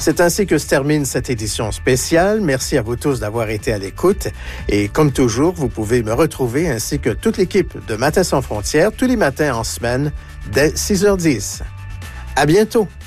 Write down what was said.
C'est ainsi que se termine cette édition spéciale. Merci à vous tous d'avoir été à l'écoute. Et comme toujours, vous pouvez me retrouver ainsi que toute l'équipe de Matins sans frontières tous les matins en semaine dès 6h10. À bientôt!